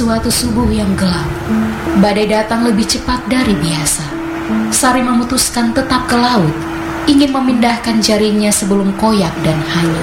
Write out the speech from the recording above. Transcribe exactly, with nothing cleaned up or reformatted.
suatu subuh yang gelap, badai datang lebih cepat dari biasa. Sari memutuskan tetap ke laut, ingin memindahkan jaringnya sebelum koyak dan hanyut.